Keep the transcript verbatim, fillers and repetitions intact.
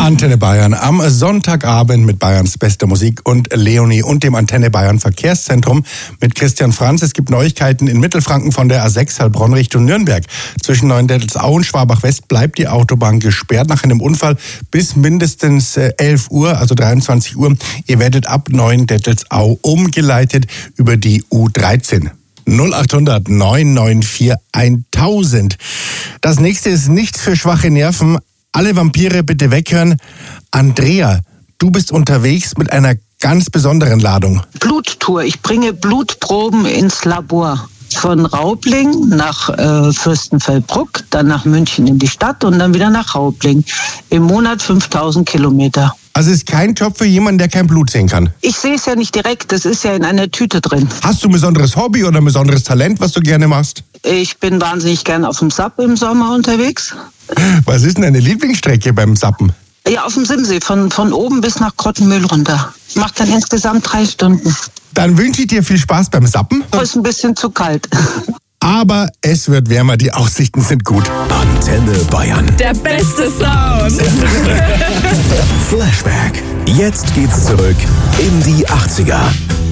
Antenne Bayern am Sonntagabend mit Bayerns bester Musik und Leonie und dem Antenne Bayern Verkehrszentrum mit Christian Franz. Es gibt Neuigkeiten in Mittelfranken von der A sechs Heilbronn Richtung Nürnberg. Zwischen Neuendettelsau und Schwabach-West bleibt die Autobahn gesperrt nach einem Unfall bis mindestens elf Uhr, also dreiundzwanzig Uhr. Ihr werdet ab Neuendettelsau umgeleitet über die U dreizehn. null acht hundert neun neun vier tausend. Das nächste ist nichts für schwache Nerven. Alle Vampire bitte weghören. Andrea, du bist unterwegs mit einer ganz besonderen Ladung. Bluttour. Ich bringe Blutproben ins Labor. Von Raubling nach äh, Fürstenfeldbruck, dann nach München in die Stadt und dann wieder nach Raubling. Im Monat fünftausend Kilometer. Also ist kein Job für jemanden, der kein Blut sehen kann? Ich sehe es ja nicht direkt, das ist ja in einer Tüte drin. Hast du ein besonderes Hobby oder ein besonderes Talent, was du gerne machst? Ich bin wahnsinnig gern auf dem Sap im Sommer unterwegs. Was ist denn deine Lieblingsstrecke beim Sappen? Ja, auf dem Simsee, von, von oben bis nach Grottenmühl runter. Macht dann insgesamt drei Stunden. Dann wünsche ich dir viel Spaß beim Sappen. Ist ein bisschen zu kalt. Aber es wird wärmer, die Aussichten sind gut. Antenne Bayern. Der beste Sound. Flashback. Jetzt geht's zurück in die achtziger.